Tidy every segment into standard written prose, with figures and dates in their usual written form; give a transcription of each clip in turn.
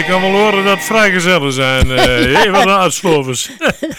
kan wel horen dat het vrijgezellen zijn. Wat een uitslovers.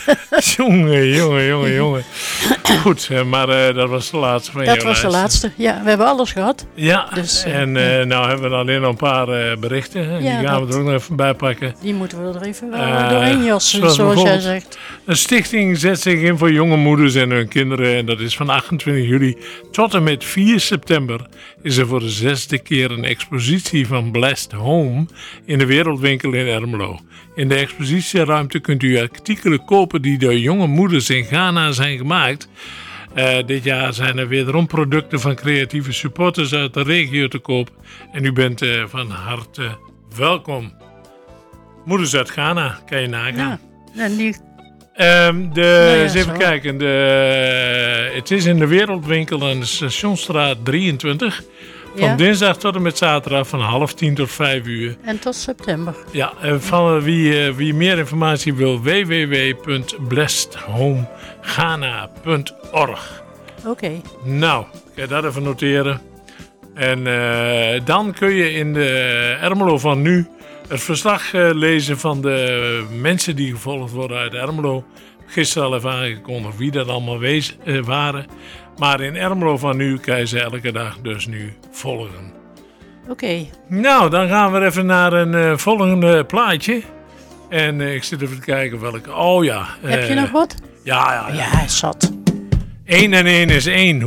Jongen. Goed, maar dat was de laatste van jou. Dat was de laatste. Ja, we hebben alles gehad. Ja, dus, en nou hebben we alleen nog een paar berichten. Die gaan we er ook nog even bij pakken. Die moeten we er even doorheen jassen, zoals jij zegt. Een stichting zet zich in voor jonge moeders en hun kinderen. En dat is van 28 juli tot en met 4 september. Is er voor de 6e keer een expositie van Blessed Home in de Wereldwinkel in Ermelo. In de expositieruimte kunt u artikelen kopen die door jonge moeders in Ghana zijn gemaakt. Dit jaar zijn er wederom producten van creatieve supporters uit de regio te koop. En u bent van harte welkom. Moeders uit Ghana, kan je nagaan. Ja, en die... eens even kijken. Het is in de Wereldwinkel aan de Stationsstraat 23. Van dinsdag tot en met zaterdag van 9:30 tot 5:00. En tot september. Ja, van wie meer informatie wil, www.blessedhomeghana.org. Oké. Nou, kan je dat even noteren. En dan kun je in de Ermelo van nu het verslag lezen van de mensen die gevolgd worden uit Ermelo. Gisteren al even aangekondigd wie dat allemaal waren. Maar in Ermelo van nu kan je ze elke dag dus nu volgen. Oké. Nou, dan gaan we even naar een volgende plaatje. En ik zit even te kijken welke. Oh ja. Heb je nog wat? Ja. Ja, zat. 1 en 1 is 1.